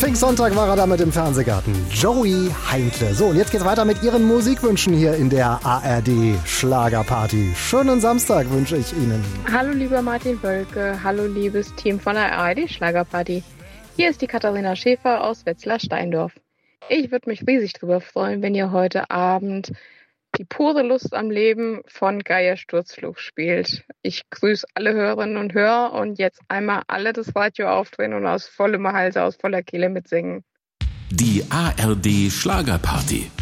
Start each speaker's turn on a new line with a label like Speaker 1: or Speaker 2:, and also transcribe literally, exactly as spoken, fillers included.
Speaker 1: Pfingstsonntag war er damit im Fernsehgarten. Joey Heindle. So, und jetzt geht's weiter mit Ihren Musikwünschen hier in der A R D Schlagerparty. Schönen Samstag wünsche ich Ihnen.
Speaker 2: Hallo lieber Martin Wölke, hallo liebes Team von der A R D Schlagerparty. Hier ist die Katharina Schäfer aus Wetzlar-Steindorf. Ich würde mich riesig drüber freuen, wenn ihr heute Abend die pure Lust am Leben von Geier Sturzflug spielt. Ich grüße alle Hörerinnen und Hörer und jetzt einmal alle das Radio aufdrehen und aus vollem Halse, aus voller Kehle mitsingen.
Speaker 3: Die A R D Schlagerparty.